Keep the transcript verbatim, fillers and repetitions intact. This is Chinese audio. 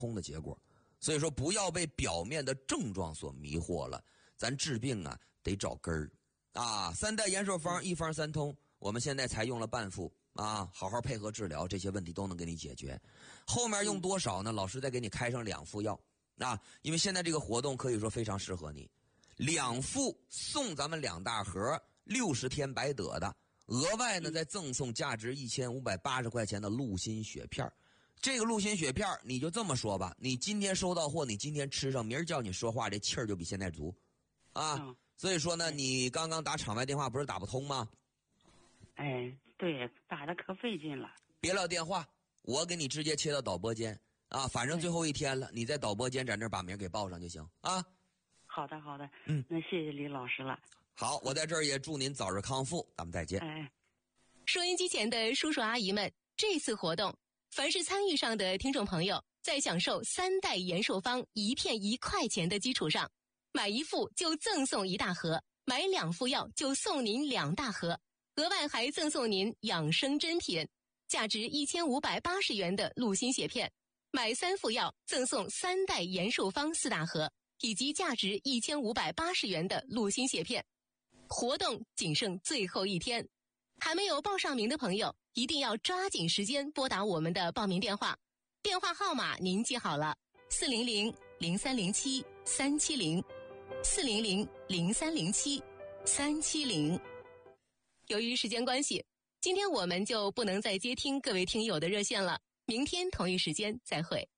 通的结果。所以说不要被表面的症状所迷惑了，咱治病啊得找根儿啊。三代延寿方一方三通，我们现在才用了半副啊，好好配合治疗，这些问题都能给你解决。后面用多少呢？老师再给你开上两副药啊，因为现在这个活动可以说非常适合你，两副送咱们两大盒六十天白得的，额外呢再赠送价值一千五百八十块钱的鹿心血片。这个鹿心血片你就这么说吧，你今天收到货，你今天吃上，明儿叫你说话，这气儿就比现在足啊、嗯、所以说呢，你刚刚打场外电话不是打不通吗？ 哎，对，打的可费劲了。 别撂电话，我给你直接切到导播间啊，反正最后一天了，你在导播间在那儿把名给报上就行啊。 好的好的， 嗯， 那谢谢李老师了。 好，我在这儿也祝您早日康复，咱们再见。 哎， 收音机前的叔叔阿姨们，这次活动凡是参与上的听众朋友，在享受三代延寿方一片一块钱的基础上，买一副就赠送一大盒，买两副药就送您两大盒，额外还赠送您养生珍品，价值一千五百八十元的鹿心血片，买三副药赠送三代延寿方四大盒，以及价值一千五百八十元的鹿心血片。活动仅剩最后一天，还没有报上名的朋友一定要抓紧时间拨打我们的报名电话，电话号码您记好了，四零零零三零七三七零，四零零零三零七三七零。由于时间关系，今天我们就不能再接听各位听友的热线了，明天同一时间再会。